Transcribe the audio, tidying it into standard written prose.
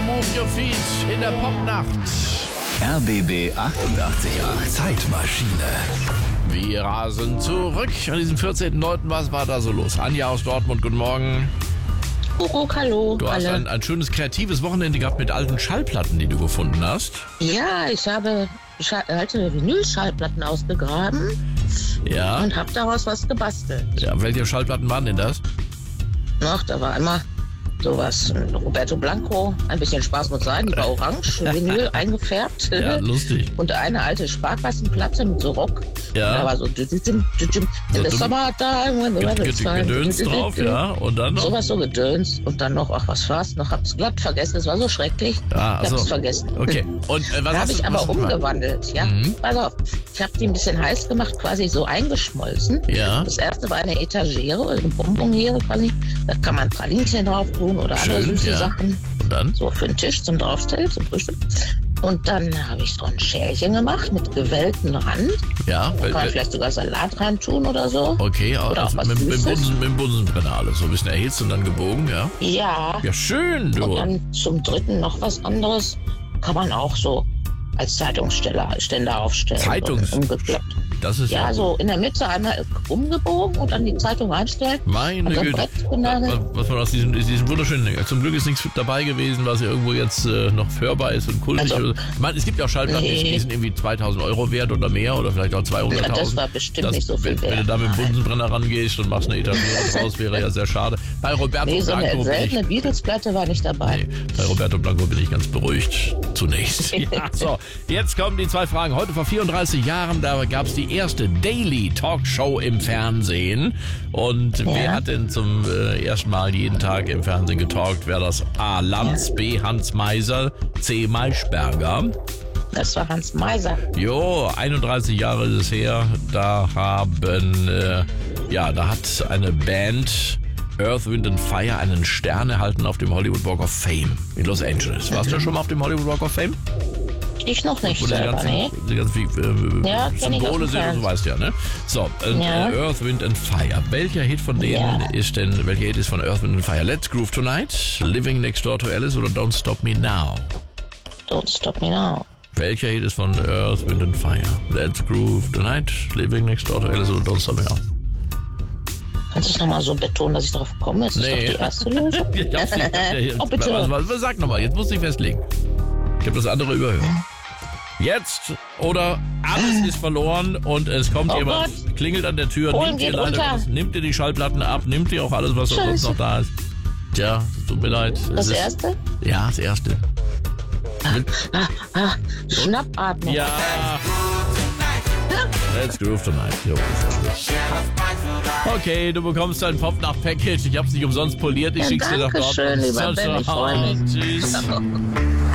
Move Your Feet in der Popnacht. RBB 88.8 Zeitmaschine. Wir rasen zurück an diesem 14.09. Was war da so los? Anja aus Dortmund, guten Morgen. Hallo. Du hast ein schönes, kreatives Wochenende gehabt mit alten Schallplatten, die du gefunden hast. Ja, ich habe alte Vinylschallplatten ausgegraben Ja. und habe daraus was gebastelt. Ja, welche Schallplatten waren denn das? Ach, da war einmal sowas, Roberto Blanco, ein bisschen Spaß muss sein, die war orange, Vinyl eingefärbt. Ja, lustig. Und eine alte Sparkassenplatte mit so Rock. Ja. Da war so in the summertime when the weather's fine. Gedöns drauf, ja. Und dann noch? Sowas so Gedöns. Und dann noch, ach, was war's noch? Hab's glatt vergessen, es war so schrecklich. Ah, Ich also, hab's vergessen. okay. Und was Da hast habe du ich aber was hast du gemacht? umgewandelt, ja. Pass auf, ich habe die ein bisschen heiß gemacht, quasi so eingeschmolzen. Ja. Das erste war eine Etagere, eine Bonbonniere quasi. Da kann man Pralinchen drauf tun oder andere Schön, süße ja. Sachen. Und dann? So für den Tisch zum Draufstellen, zum Frühstück. Und dann habe ich so ein Schälchen gemacht mit gewellten Rand. Ja. Kann man vielleicht sogar Salat rein tun oder so. Okay, Oder auch was mit Süßes. dem Bunsenbrenner alles. So ein bisschen erhitzt und dann gebogen, ja. Ja. Ja, schön, du. Und dann zum dritten noch was anderes. Kann man auch so als Zeitungsständer aufstellen. Zeitungs- Und umgeklappt. Das ist Ja, so in der Mitte einmal umgebogen und dann die Zeitung reinstellen. Meine Und so ein Güte. Brett genagelt. Was man aus diesem wunderschönen Ding. Zum Glück ist nichts dabei gewesen, was irgendwo jetzt noch hörbar ist und kultig. Also, Ich meine, es gibt ja auch Schallplatten, die sind irgendwie 2.000 € wert oder mehr oder vielleicht auch 200.000. Ja, das war bestimmt nicht so viel Wenn du wert. da mit dem Bunsenbrenner rangehst und machst eine Etagere draus, wäre ja sehr schade. Bei Roberto Nee, so eine Blanco bin ich... seltene Beatles-Platte war nicht dabei. Nee, bei Roberto Blanco bin ich ganz beruhigt zunächst. Ja, so, jetzt kommen die zwei Fragen. Heute vor 34 Jahren, da gab es die erste Daily Talkshow im Fernsehen. Und wer hat denn zum ersten Mal jeden Tag im Fernsehen getalkt? Wäre das A. Lanz, B. Hans Meiser, C. Maischberger? Das war Hans Meiser. Jo, 31 Jahre ist es her. Da da hat eine Band Earth, Wind and Fire einen Stern erhalten auf dem Hollywood Walk of Fame in Los Angeles. Warst du schon mal auf dem Hollywood Walk of Fame? Ich noch nicht Wo selber, nee. die ganzen Ja, kenn ich aus Symbole dem sind, du Fernsehen. weißt ja, ne? So, Ja. Earth, Wind and Fire. Welcher Hit von denen welcher Hit ist von Earth, Wind and Fire? Let's Groove Tonight, Living Next Door to Alice oder Don't Stop Me Now? Don't Stop Me Now. Welcher Hit ist von Earth, Wind and Fire? Let's Groove Tonight, Living Next Door to Alice oder Don't Stop Me Now? Kannst du es nochmal so betonen, dass ich drauf komme? Ist das doch die erste Lösung? Oh, bitte. Sag nochmal, jetzt musst du dich festlegen. Ich habe das andere überhört. Jetzt oder alles ist verloren und es kommt Oh jemand, klingelt an der Tür, Polen geht unter. nimmt dir die Schallplatten ab, nimmt dir auch alles, was sonst Scheiße. noch da ist. Tja, tut mir leid. Das erste? Ja, das erste. Schnappatmung. Ja. Let's Groove Tonight. Jo, ist ja gut. Okay, du bekommst dein Pop-Nach-Package. Ich hab's nicht umsonst poliert. Ich Ja, schick's dir nach danke schön, Dortmund. lieber Ben, ich freu mich. Tschüss.